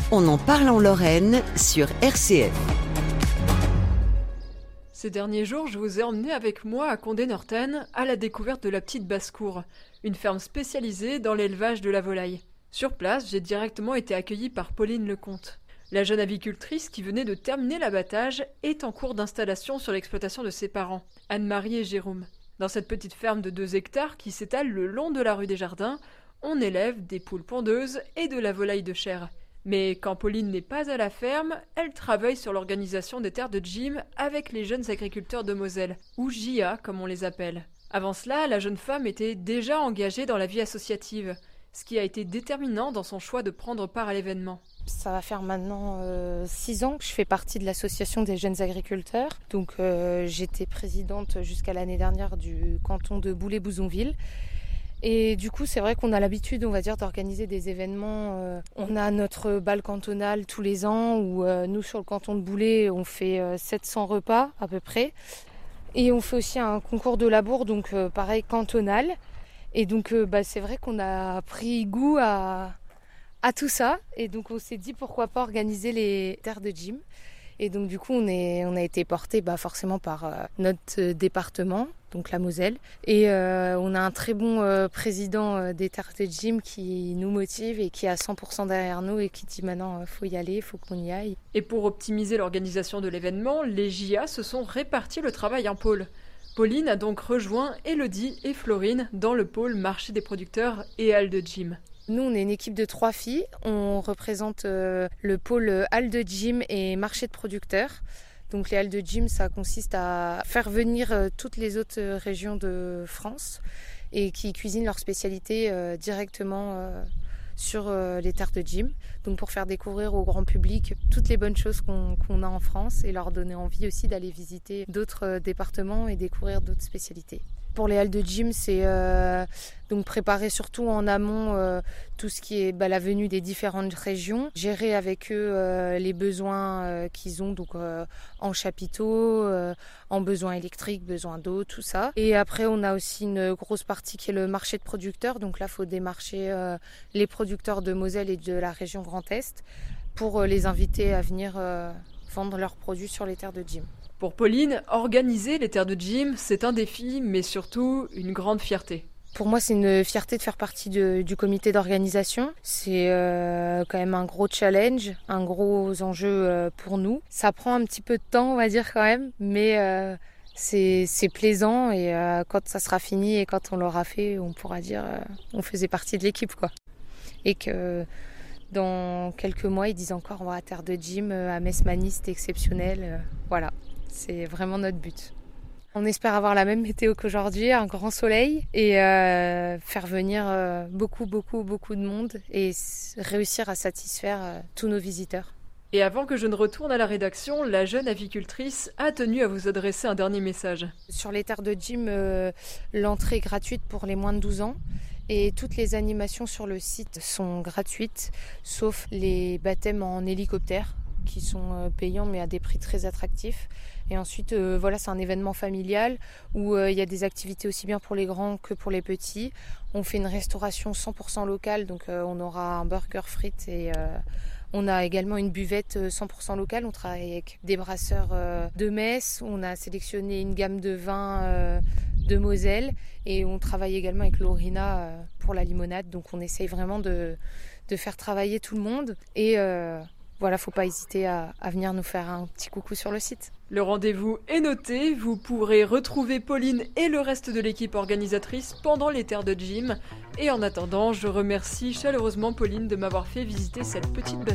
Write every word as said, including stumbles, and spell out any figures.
On en parle en Lorraine sur R C F. Ces derniers jours, je vous ai emmené avec moi à Condé-Norten à la découverte de la petite basse-cour, une ferme spécialisée dans l'élevage de la volaille. Sur place, j'ai directement été accueilli par Pauline Lecomte. La jeune avicultrice qui venait de terminer l'abattage est en cours d'installation sur l'exploitation de ses parents, Anne-Marie et Jérôme. Dans cette petite ferme de deux hectares qui s'étale le long de la rue des Jardins, on élève des poules pondeuses et de la volaille de chair. Mais quand Pauline n'est pas à la ferme, elle travaille sur l'organisation des terres de gym avec les jeunes agriculteurs de Moselle, ou J A comme on les appelle. Avant cela, la jeune femme était déjà engagée dans la vie associative, ce qui a été déterminant dans son choix de prendre part à l'événement. Ça va faire maintenant euh, six ans que je fais partie de l'association des jeunes agriculteurs. Donc euh, j'étais présidente jusqu'à l'année dernière du canton de Boulay-Bouzonville. Et du coup, c'est vrai qu'on a l'habitude, on va dire, d'organiser des événements. Euh, on a notre bal cantonal tous les ans où euh, nous, sur le canton de Boulay, on fait euh, sept cents repas à peu près. Et on fait aussi un concours de labour, donc euh, pareil, cantonal. Et donc, euh, bah, c'est vrai qu'on a pris goût à... à tout ça, et donc on s'est dit pourquoi pas organiser les terres de gym. Et donc du coup on, est, on a été porté bah, forcément par euh, notre département, donc la Moselle, et euh, on a un très bon euh, président euh, des terres de gym qui nous motive et qui est à cent pour cent derrière nous et qui dit maintenant il faut y aller, il faut qu'on y aille. Et pour optimiser l'organisation de l'événement, les J A se sont répartis le travail en pôles. Pauline a donc rejoint Élodie et Florine dans le pôle marché des producteurs et halles de gym. Nous, on est une équipe de trois filles. On représente euh, le pôle halles de gym et marché de producteurs. Donc les halles de gym, ça consiste à faire venir euh, toutes les autres euh, régions de France et qui cuisinent leurs spécialités euh, directement euh, sur euh, les terres de gym. Donc pour faire découvrir au grand public toutes les bonnes choses qu'on, qu'on a en France et leur donner envie aussi d'aller visiter d'autres euh, départements et découvrir d'autres spécialités. Pour les halles de gym, c'est euh, donc préparer surtout en amont euh, tout ce qui est bah, la venue des différentes régions, gérer avec eux euh, les besoins euh, qu'ils ont donc euh, en chapiteaux, euh, en besoins électriques, besoins d'eau, tout ça. Et après, on a aussi une grosse partie qui est le marché de producteurs. Donc là, il faut démarcher euh, les producteurs de Moselle et de la région Grand Est pour euh, les inviter à venir euh, vendre leurs produits sur les terres de gym. Pour Pauline, organiser les terres de gym, c'est un défi, mais surtout une grande fierté. Pour moi, c'est une fierté de faire partie de, du comité d'organisation. C'est euh, quand même un gros challenge, un gros enjeu euh, pour nous. Ça prend un petit peu de temps, on va dire quand même, mais euh, c'est, c'est plaisant et euh, quand ça sera fini et quand on l'aura fait, on pourra dire euh, on faisait partie de l'équipe, quoi. Et que dans quelques mois, ils disent encore on va à terre de gym, à Metz-Manis, c'était exceptionnel. Euh, voilà. C'est vraiment notre but. On espère avoir la même météo qu'aujourd'hui, un grand soleil et euh, faire venir euh, beaucoup, beaucoup, beaucoup de monde et s- réussir à satisfaire euh, tous nos visiteurs. Et avant que je ne retourne à la rédaction, la jeune avicultrice a tenu à vous adresser un dernier message. Sur les terres de gym, euh, l'entrée est gratuite pour les moins de douze ans. Et toutes les animations sur le site sont gratuites, sauf les baptêmes en hélicoptère, qui sont payants mais à des prix très attractifs. Et ensuite, euh, voilà, c'est un événement familial où euh, il y a des activités aussi bien pour les grands que pour les petits. On fait une restauration cent pour cent locale, donc euh, on aura un burger frites et euh, on a également une buvette cent pour cent locale. On travaille avec des brasseurs euh, de Metz, on a sélectionné une gamme de vins euh, de Moselle et on travaille également avec l'Orina euh, pour la limonade. Donc on essaye vraiment de, de faire travailler tout le monde et euh, voilà, faut pas hésiter à, à venir nous faire un petit coucou sur le site. Le rendez-vous est noté, vous pourrez retrouver Pauline et le reste de l'équipe organisatrice pendant les terres de gym. Et en attendant, je remercie chaleureusement Pauline de m'avoir fait visiter cette petite basse